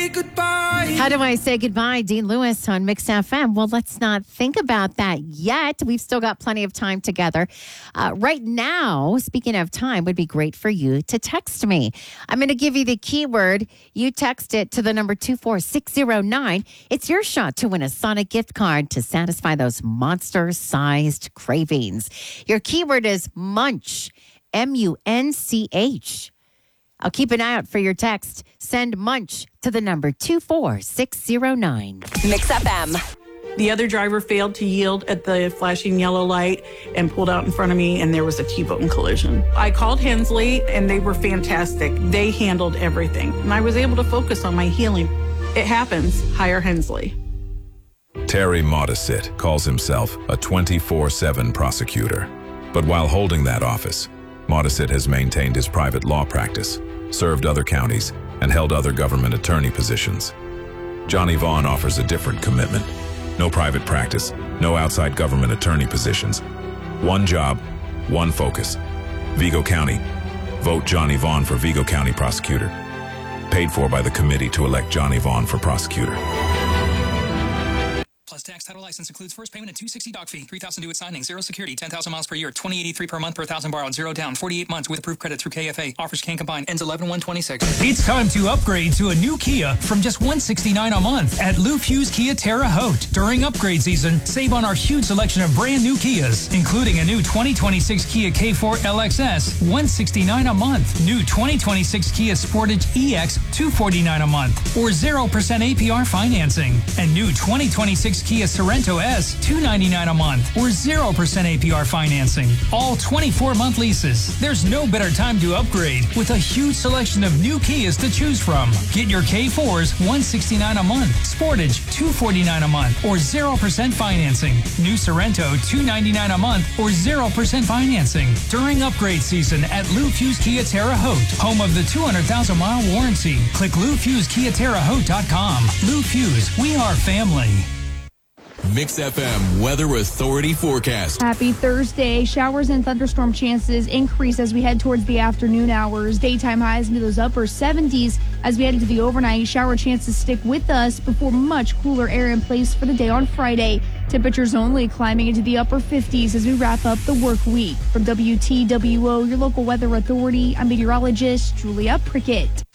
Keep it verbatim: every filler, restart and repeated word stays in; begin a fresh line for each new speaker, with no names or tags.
say goodbye?
How do I say goodbye, Dean Lewis on Mix F M? Well, let's not think about that yet. We've still got plenty of time together. Uh, right now, speaking of time, would be great for you to text me. I'm going to give you the keyword. You text it to the number two four six zero nine. It's your shot to win a Sonic gift card to satisfy those monster-sized cravings. Your keyword is munch, M U N C H. I'll keep an eye out for your text. Send munch to the number two four six zero nine.
Mix F M.
The other driver failed to yield at the flashing yellow light and pulled out in front of me, and there was a T-bone collision. I called Hensley, and they were fantastic. They handled everything, and I was able to focus on my healing. It happens. Hire Hensley.
Terry Modisett calls himself a twenty-four seven prosecutor. But while holding that office, Modisett has maintained his private law practice, served other counties, and held other government attorney positions. Johnny Vaughn offers a different commitment. No private practice, no outside government attorney positions. One job, one focus. Vigo County. Vote Johnny Vaughn for Vigo County Prosecutor. Paid for by the committee to elect Johnny Vaughn for prosecutor.
Plus tax, title, license includes first payment and two hundred sixty dollars doc fee, three thousand dollars due at signing, zero security, ten thousand miles per year, twenty eighty-three per month per thousand borrowed, zero down, forty-eight months with approved credit through K F A. Offers can combine, ends eleven one twenty-six.
It's time to upgrade to a new Kia from just one hundred sixty-nine dollars a month at Lou Fuse Kia Terre Haute. During upgrade season, save on our huge selection of brand new Kias, including a new twenty twenty-six Kia K four L X S, one hundred sixty-nine dollars a month. New twenty twenty-six Kia Sportage E X, two hundred forty-nine dollars a month, or zero percent A P R financing. And new twenty twenty-six Kia Sorento S, two hundred ninety-nine dollars a month, or zero percent A P R financing. All twenty-four month leases. There's no better time to upgrade with a huge selection of new Kias to choose from. Get your K fours, one hundred sixty-nine dollars a month, Sportage, two hundred forty-nine dollars a month, or zero percent financing. New Sorento, two hundred ninety-nine dollars a month, or zero percent financing. During upgrade season at Lou Fuse Kia Terre Haute, home of the two hundred thousand mile warranty. Click lou fuse kia terre haute dot com. Lou Fuse, we are family.
Mix F M Weather Authority forecast.
Happy Thursday. Showers and thunderstorm chances increase as we head towards the afternoon hours. Daytime highs into those upper seventies as we head into the overnight. Shower chances stick with us before much cooler air in place for the day on Friday. Temperatures only climbing into the upper fifties as we wrap up the work week. From W T W O, your local weather authority, I'm meteorologist Julia Prickett.